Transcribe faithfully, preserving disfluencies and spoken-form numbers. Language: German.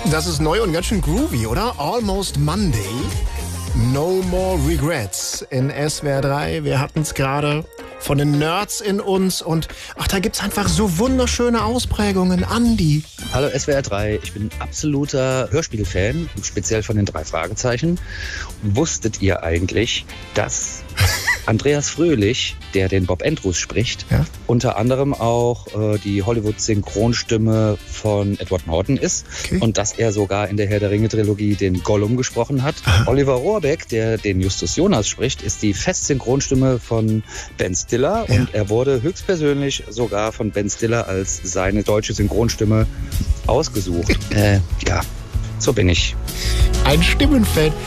Das ist neu und ganz schön groovy, oder? Almost Monday. No More Regrets in S W R drei. Wir hatten es gerade von den Nerds in uns und ach, da gibt's einfach so wunderschöne Ausprägungen. Andi. Hallo S W R drei, ich bin absoluter Hörspielfan, speziell von den drei Fragezeichen. Wusstet ihr eigentlich, dass Andreas Fröhlich, der den Bob Andrews spricht, ja? unter anderem auch äh, die Hollywood-Synchronstimme von Edward Norton ist, okay. Und dass er sogar in der Herr der Ringe-Trilogie den Gollum gesprochen hat. Aha. Oliver Rohrbeck, der den Justus Jonas spricht, ist die Festsynchronstimme von Ben Stiller, ja. Und er wurde höchstpersönlich sogar von Ben Stiller als seine deutsche Synchronstimme ausgesucht. äh, ja, so bin ich. Ein Stimmenfan.